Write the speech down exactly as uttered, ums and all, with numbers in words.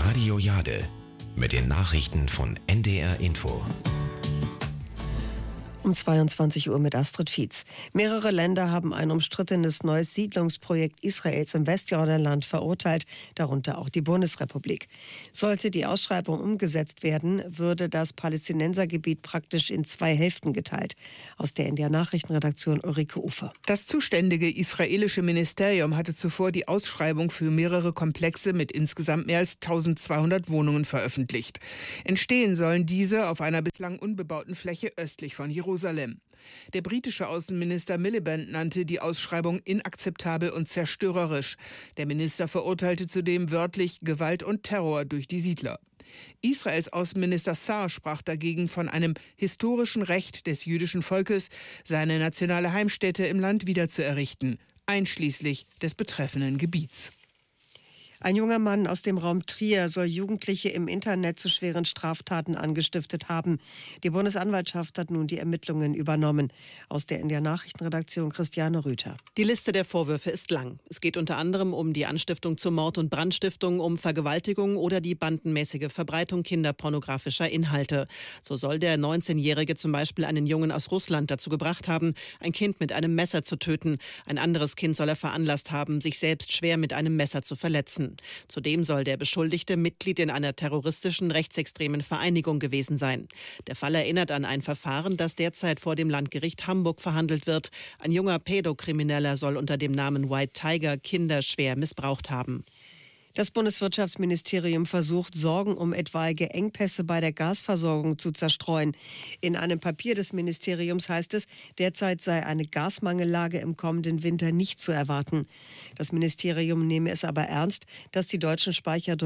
Radio Jade mit den Nachrichten von N D R Info. Um zweiundzwanzig Uhr mit Astrid Fietz. Mehrere Länder haben ein umstrittenes neues Siedlungsprojekt Israels im Westjordanland verurteilt, darunter auch die Bundesrepublik. Sollte die Ausschreibung umgesetzt werden, würde das Palästinensergebiet praktisch in zwei Hälften geteilt. Aus der N D R-Nachrichtenredaktion Ulrike Ufer. Das zuständige israelische Ministerium hatte zuvor die Ausschreibung für mehrere Komplexe mit insgesamt mehr als eintausendzweihundert Wohnungen veröffentlicht. Entstehen sollen diese auf einer bislang unbebauten Fläche östlich von Jerusalem. Jerusalem. Der britische Außenminister Miliband nannte die Ausschreibung inakzeptabel und zerstörerisch. Der Minister verurteilte zudem wörtlich Gewalt und Terror durch die Siedler. Israels Außenminister Saar sprach dagegen von einem historischen Recht des jüdischen Volkes, seine nationale Heimstätte im Land wiederzuerrichten, einschließlich des betreffenden Gebiets. Ein junger Mann aus dem Raum Trier soll Jugendliche im Internet zu schweren Straftaten angestiftet haben. Die Bundesanwaltschaft hat nun die Ermittlungen übernommen. Aus der N D R-Nachrichtenredaktion Christiane Rüther. Die Liste der Vorwürfe ist lang. Es geht unter anderem um die Anstiftung zu Mord und Brandstiftung, um Vergewaltigung oder die bandenmäßige Verbreitung kinderpornografischer Inhalte. So soll der neunzehnjährige zum Beispiel einen Jungen aus Russland dazu gebracht haben, ein Kind mit einem Messer zu töten. Ein anderes Kind soll er veranlasst haben, sich selbst schwer mit einem Messer zu verletzen. Zudem soll der Beschuldigte Mitglied in einer terroristischen rechtsextremen Vereinigung gewesen sein. Der Fall erinnert an ein Verfahren, das derzeit vor dem Landgericht Hamburg verhandelt wird. Ein junger Pädokrimineller soll unter dem Namen White Tiger Kinder schwer missbraucht haben. Das Bundeswirtschaftsministerium versucht, Sorgen um etwaige Engpässe bei der Gasversorgung zu zerstreuen. In einem Papier des Ministeriums heißt es, derzeit sei eine Gasmangellage im kommenden Winter nicht zu erwarten. Das Ministerium nehme es aber ernst, dass die deutschen Speicher